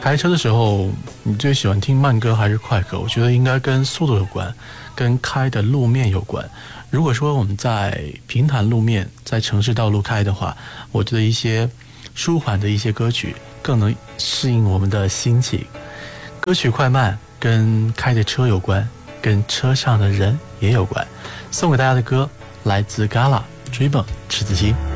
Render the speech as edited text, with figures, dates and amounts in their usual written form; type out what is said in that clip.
开车的时候，你最喜欢听慢歌还是快歌？我觉得应该跟速度有关，跟开的路面有关。如果说我们在平坦路面，在城市道路开的话，我觉得一些舒缓的一些歌曲更能适应我们的心情。歌曲快慢跟开的车有关，跟车上的人也有关。送给大家的歌来自 Gala 追梦赤子心。